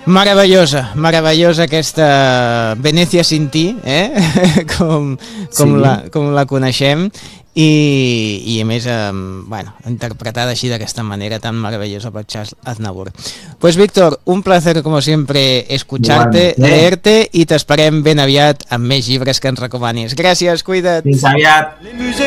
Meravellosa, meravellosa aquesta Venecia sin ti, com la coneixem, i a més, bueno, interpretada així d'aquesta manera tan maravillosa per Charles Aznavour. Pues Víctor, un placer como siempre escucharte, leerte, i t'esperem ben aviat amb més llibres que ens recomanis. Gràcies, cuida't. Fins aviat.